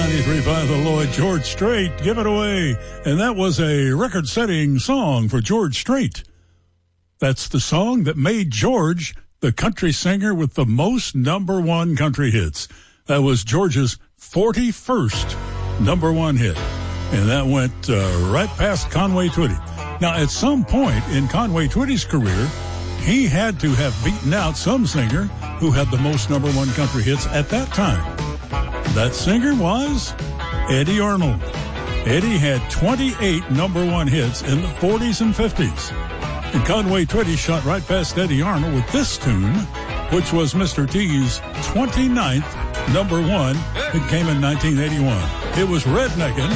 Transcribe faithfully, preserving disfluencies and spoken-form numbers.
ninety-three point five The Lloyd, George Strait, Give It Away. And that was a record-setting song for George Strait. That's the song that made George the country singer with the most number one country hits. That was George's forty-first number one hit. And that went uh, right past Conway Twitty. Now, at some point in Conway Twitty's career, he had to have beaten out some singer who had the most number one country hits at that time. That singer was Eddie Arnold. Eddie had twenty-eight number one hits in the forties and fifties. And Conway Twitty shot right past Eddie Arnold with this tune, which was Mister T's twenty-ninth number one. It came in nineteen eighty-one. It was Redneckin'.